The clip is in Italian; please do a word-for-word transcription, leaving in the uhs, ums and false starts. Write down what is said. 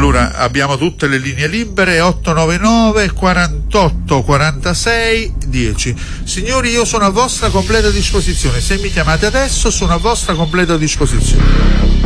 Allora abbiamo tutte le linee libere, otto nove nove quarantotto quarantasei dieci. Signori, io sono a vostra completa disposizione, se mi chiamate adesso sono a vostra completa disposizione.